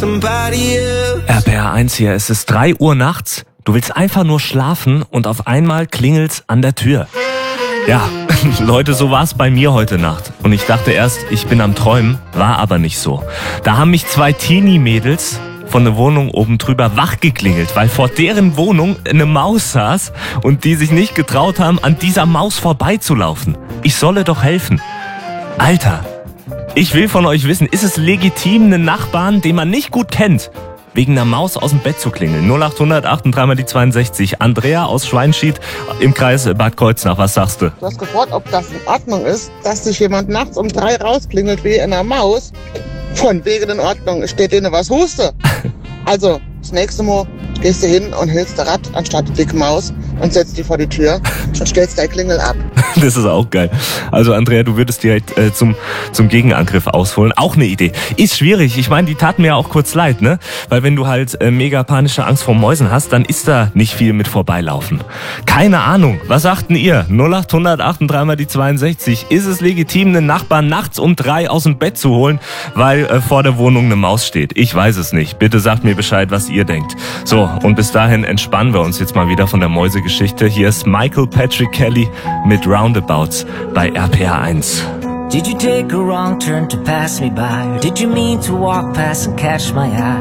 RPR 1 hier, es ist 3 Uhr nachts. Du willst einfach nur schlafen und auf einmal klingelt's an der Tür. Ja, Leute, so war's bei mir heute Nacht. Und ich dachte erst, ich bin am Träumen, war aber nicht so. Da haben mich 2 Teenie-Mädels von der Wohnung oben drüber wach geklingelt, weil vor deren Wohnung eine Maus saß und die sich nicht getraut haben, an dieser Maus vorbeizulaufen. Ich solle doch helfen. Alter, ich will von euch wissen, ist es legitim, einen Nachbarn, den man nicht gut kennt, wegen einer Maus aus dem Bett zu klingeln? 0800 38 die 62. Andrea aus Schweinschied im Kreis Bad Kreuznach, was sagst du? Du hast gefragt, ob das in Ordnung ist, dass sich jemand nachts um 3 rausklingelt wie in einer Maus. Von wegen in Ordnung, steht denen was Huste. Also, das nächste Mal gehst du hin und hältst der Rad anstatt die dicke Maus und setzt die vor die Tür und stellst dein Klingel ab. Das ist auch geil. Also Andrea, du würdest direkt zum Gegenangriff ausholen. Auch eine Idee. Ist schwierig. Ich meine, die taten mir ja auch kurz leid, ne? Weil wenn du halt mega panische Angst vor Mäusen hast, dann ist da nicht viel mit vorbeilaufen. Keine Ahnung. Was sagten ihr? 0800 38 die 62. Ist es legitim, einen Nachbarn nachts um 3 aus dem Bett zu holen, weil vor der Wohnung eine Maus steht? Ich weiß es nicht. Bitte sagt mir Bescheid, was ihr denkt. So, und bis dahin entspannen wir uns jetzt mal wieder von der Mäusegeschichte. Hier ist Michael Patrick Kelly mit Roundabouts bei RPR 1. Did you take a wrong turn to pass me by? Or did you mean to walk past and catch my eye?